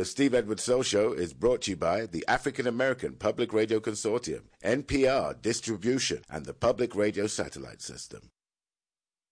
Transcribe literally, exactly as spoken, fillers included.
The Steve Edwards Soul Show is brought to you by the African American Public Radio Consortium, N P R Distribution, and the Public Radio Satellite System.